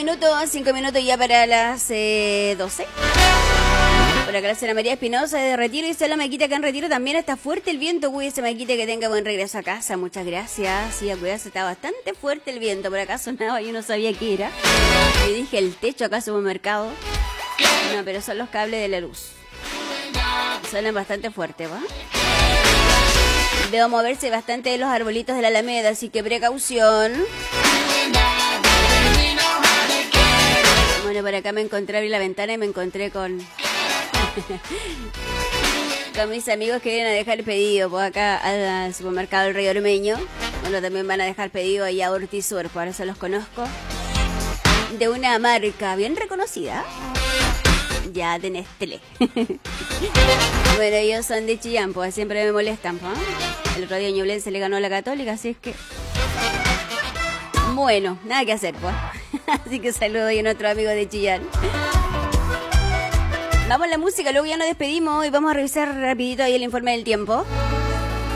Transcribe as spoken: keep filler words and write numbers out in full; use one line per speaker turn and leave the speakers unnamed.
minutos, cinco minutos ya para las eh, doce. Por acá la señora María Espinosa de Retiro y se la Maquita acá en Retiro. También está fuerte el viento. Cuídese, Maquita, que tenga buen regreso a casa. Muchas gracias. Sí, a cuidarse, está bastante fuerte el viento. Por acá sonaba, yo no sabía qué era. Y dije, el techo acá supermercado. No, pero son los cables de la luz. Suenan bastante fuerte, ¿va? Veo moverse bastante de los arbolitos de la Alameda, así que precaución. Bueno, por acá me encontré, abrí la ventana y me encontré con... con mis amigos que vienen a dejar pedido por acá al supermercado El Rey Ormeño. Bueno, también van a dejar pedido allá a Ortisur, por eso los conozco. De una marca bien reconocida. Ya de Nestlé. Bueno, ellos son de Chillán, pues siempre me molestan, ¿no? El otro día Ñublense le ganó a la Católica, así es que... Bueno, nada que hacer, pues. Así que saludo a nuestro amigo de Chillán. Vamos a la música, luego ya nos despedimos y vamos a revisar rapidito ahí el informe del tiempo.